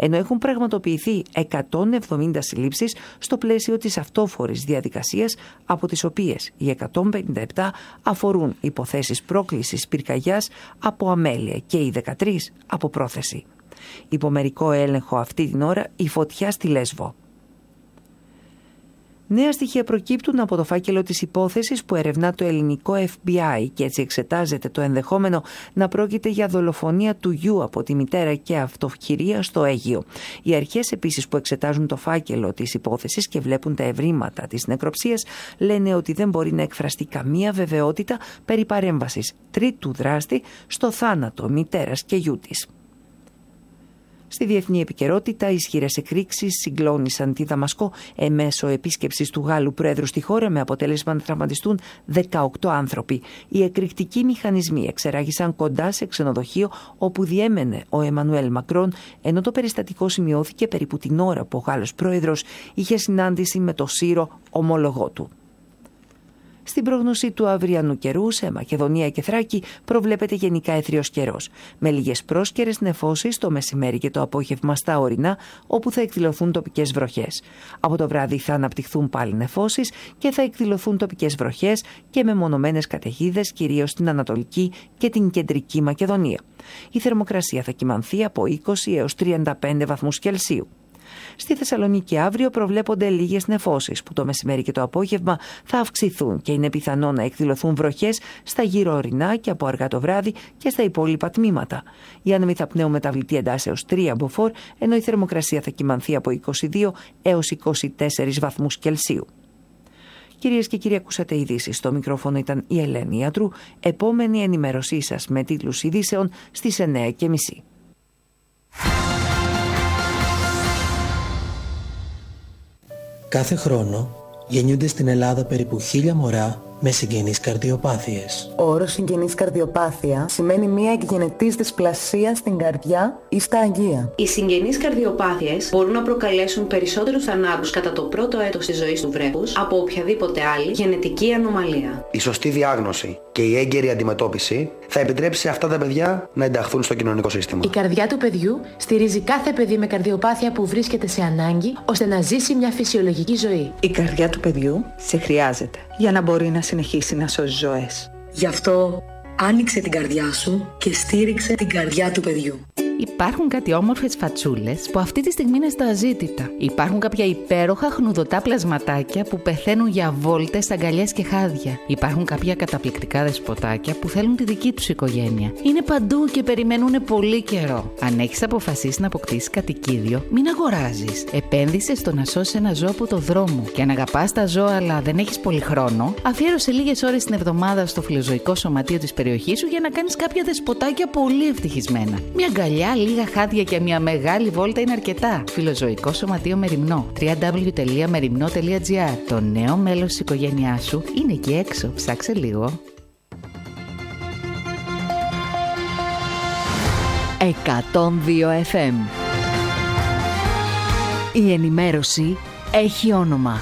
ενώ έχουν πραγματοποιηθεί 170 συλλήψεις στο πλαίσιο της αυτόφορης διαδικασίας, από τις οποίες οι 157 αφορούν υποθέσεις πρόκλησης πυρκαγιάς από αμέλεια και οι 13 από πρόθεση. Υπό μερικό έλεγχο αυτή την ώρα η φωτιά στη Λέσβο. Νέα στοιχεία προκύπτουν από το φάκελο της υπόθεσης που ερευνά το ελληνικό FBI και έτσι εξετάζεται το ενδεχόμενο να πρόκειται για δολοφονία του γιου από τη μητέρα και αυτοχειρία στο Αίγυο. Οι αρχές επίσης που εξετάζουν το φάκελο της υπόθεσης και βλέπουν τα ευρήματα της νεκροψίας λένε ότι δεν μπορεί να εκφραστεί καμία βεβαιότητα περί παρέμβασης τρίτου δράστη στο θάνατο μητέρας και γιού της. Στη διεθνή επικαιρότητα, ισχυρές εκρήξεις συγκλώνησαν τη Δαμασκό εμέσω επίσκεψης του Γάλλου Πρόεδρου στη χώρα, με αποτέλεσμα να τραυματιστούν 18 άνθρωποι. Οι εκρηκτικοί μηχανισμοί εξεράγησαν κοντά σε ξενοδοχείο όπου διέμενε ο Εμμανουέλ Μακρόν, ενώ το περιστατικό σημειώθηκε περίπου την ώρα που ο Γάλλος Πρόεδρος είχε συνάντηση με το Σύρο ομόλογό του. Στην πρόγνωση του αυριανού καιρού σε Μακεδονία και Θράκη προβλέπεται γενικά έθριος καιρός, με λίγες πρόσκαιρες νεφώσεις το μεσημέρι και το απόγευμα στα ορεινά, όπου θα εκδηλωθούν τοπικές βροχές. Από το βράδυ θα αναπτυχθούν πάλι νεφώσεις και θα εκδηλωθούν τοπικές βροχές και μεμονωμένες καταιγίδες, κυρίως στην Ανατολική και την Κεντρική Μακεδονία. Η θερμοκρασία θα κυμανθεί από 20 έως 35 βαθμούς Κελσίου. Στη Θεσσαλονίκη αύριο προβλέπονται λίγες νεφώσεις που το μεσημέρι και το απόγευμα θα αυξηθούν και είναι πιθανό να εκδηλωθούν βροχές στα γύρω ορεινά και από αργά το βράδυ και στα υπόλοιπα τμήματα. Οι άνεμοι θα πνέουν μεταβλητή εντάσεως 3 μποφόρ, ενώ η θερμοκρασία θα κυμανθεί από 22 έως 24 βαθμούς Κελσίου. Κυρίες και κύριοι, ακούσατε ειδήσεις. Στο μικρόφωνο ήταν η Ελένη Ιατρού. Επόμενη ενημέρωσή σας με τίτλους ειδήσεων στις 9:30. Κάθε χρόνο γεννιούνται στην Ελλάδα περίπου 1.000 μωρά με συγγενείς καρδιοπάθειες. Ο όρος συγγενής καρδιοπάθεια σημαίνει μια εκγενετής δυσπλασία στην καρδιά ή στα αγγεία. Οι συγγενείς καρδιοπάθειες μπορούν να προκαλέσουν περισσότερους θανάτους κατά το πρώτο έτος της ζωής του βρέφους από οποιαδήποτε άλλη γενετική ανομαλία. Η σωστή διάγνωση και η έγκαιρη αντιμετώπιση θα επιτρέψει σε αυτά τα παιδιά να ενταχθούν στο κοινωνικό σύστημα. Η καρδιά του παιδιού στηρίζει κάθε παιδί με καρδιοπάθεια που βρίσκεται σε ανάγκη, ώστε να ζήσει μια φυσιολογική ζωή. Η καρδιά του παιδιού σε χρειάζεται για να μπορεί να συνεχίσει να σώζει ζωές. Γι' αυτό άνοιξε την καρδιά σου και στήριξε την καρδιά του παιδιού. Υπάρχουν κάτι όμορφες φατσούλες που αυτή τη στιγμή είναι στα αζήτητα. Υπάρχουν κάποια υπέροχα χνουδωτά πλασματάκια που πεθαίνουν για βόλτες, αγκαλιές και χάδια. Υπάρχουν κάποια καταπληκτικά δεσποτάκια που θέλουν τη δική τους οικογένεια. Είναι παντού και περιμένουν πολύ καιρό. Αν έχεις αποφασίσει να αποκτήσεις κατοικίδιο, μην αγοράζεις. Επένδυσε στο να σώσεις ένα ζώο από το δρόμο. Και αν αγαπάς τα ζώα αλλά δεν έχεις πολύ χρόνο, αφιέρωσε λίγες ώρες την εβδομάδα στο φιλοζωικό σωματείο της περιοχής σου για να κάνεις κάποια δεσποτάκια πολύ ευτυχισμένα. Μια αγκαλιά, λίγα χάδια και μια μεγάλη βόλτα είναι αρκετά. Φιλοζωικό Σωματείο Μεριμνό. www.merimno.gr. Το νέο μέλος της οικογένειάς σου είναι εκεί έξω. Ψάξε λίγο. 102 FM. Η ενημέρωση έχει όνομα.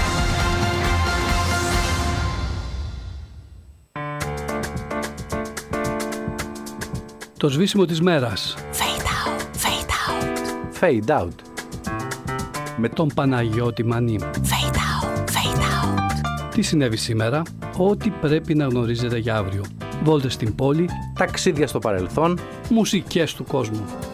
Το σβήσιμο της μέρας. Fade out, fade out. Fade out. Με τον Παναγιώτη Μανή. Fade out, fade out. Τι συνέβη σήμερα? Ό,τι πρέπει να γνωρίζετε για αύριο. Βόλτες στην πόλη, ταξίδια στο παρελθόν, μουσικές του κόσμου.